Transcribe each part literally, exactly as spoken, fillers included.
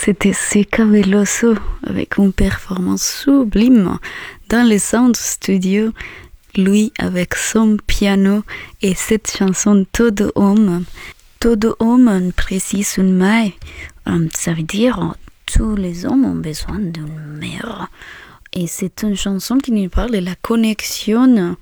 C'était Seca Veloso avec une performance sublime dans le Sound Studio, lui avec son piano et cette chanson Todo Homme. Todo Homme précise une mère, ça veut dire tous les hommes ont besoin d'une mère. Et c'est une chanson qui nous parle de la connexion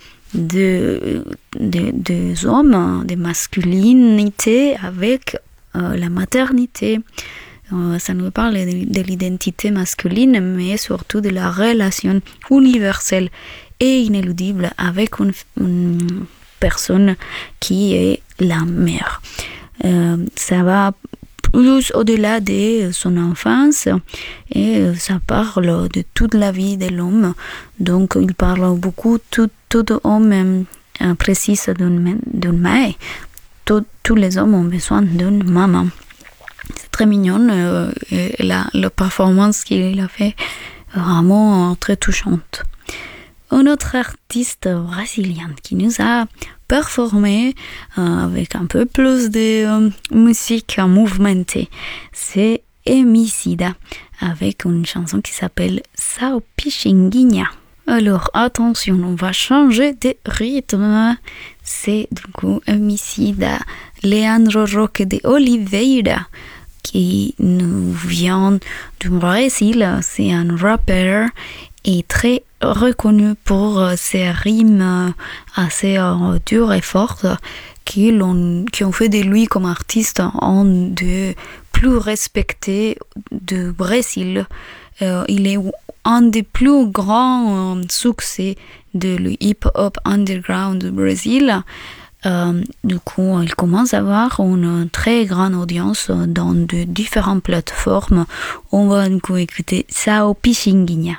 de, de, des hommes, de masculinité avec euh, la maternité. Euh, ça nous parle de, de l'identité masculine, mais surtout de la relation universelle et inéludible avec une, une personne qui est la mère. Euh, ça va plus au-delà de son enfance et ça parle de toute la vie de l'homme. Donc il parle beaucoup, tout, tout homme euh, précise d'une, d'une mère. Tout, tous les hommes ont besoin d'une maman. C'est très mignon euh, et la, la performance qu'il a fait vraiment euh, très touchante. Un autre artiste brésilien qui nous a performé euh, avec un peu plus de euh, musique mouvementée, c'est Emicida avec une chanson qui s'appelle Sao Pichinguinha. Alors attention, on va changer de rythme. C'est du coup Emicida, Leandro Roque de Oliveira, qui nous vient du Brésil. C'est un rappeur et très reconnu pour ses rimes assez euh, dures et fortes qui, l'ont, qui ont fait de lui comme artiste un des plus respectés du Brésil. Euh, il est un des plus grands euh, succès de le hip-hop underground du Brésil. Euh, du coup, il commence à avoir une très grande audience dans de différentes plateformes. On va du coup écouter Sao Pichinguinha.